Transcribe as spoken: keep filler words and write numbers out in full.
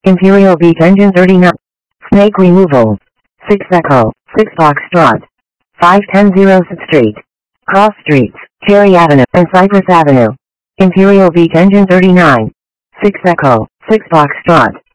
Imperial Beach Engine thirty-nine. Snake removal. six Echo, six Foxtrot. five ten Sixth Street. Cross Streets, Cherry Avenue, and Cypress Avenue. Imperial Beach Engine thirty-nine. six Echo, six Foxtrot.